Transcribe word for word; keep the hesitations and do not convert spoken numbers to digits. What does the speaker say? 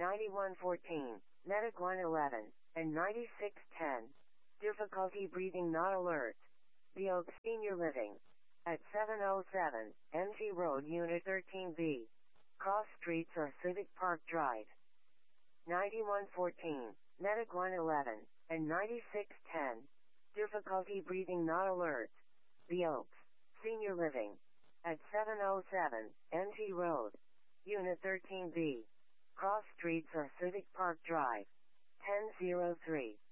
ninety-one fourteen, Medic one eleven, and ninety-six ten. Difficulty breathing not alert. The Oaks Senior Living. At seven oh seven, M G Road, Unit thirteen B. Cross Streets or Civic Park Drive. ninety-one fourteen, Medic one eleven, and ninety-six ten. Difficulty breathing not alert. The Oaks Senior Living. At seven oh seven, M G Road, Unit thirteen B. Cross Streets or Civic Park Drive. ten oh three.